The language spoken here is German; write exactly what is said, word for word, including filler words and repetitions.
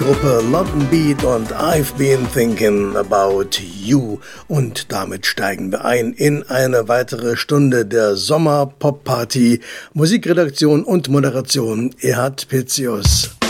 Gruppe London Beat und I've Been Thinking About You. Und damit steigen wir ein in eine weitere Stunde der Sommer-Pop-Party. Musikredaktion und Moderation Erhard Pitzius.